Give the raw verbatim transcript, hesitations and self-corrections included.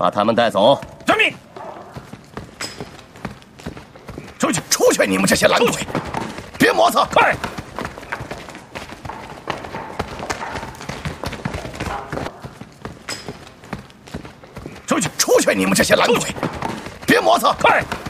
把他们带走。 遵命。出去， 出去！你们这些懒鬼，别磨蹭！ 快！出去， 出去！你们这些懒鬼，别磨蹭！ 快！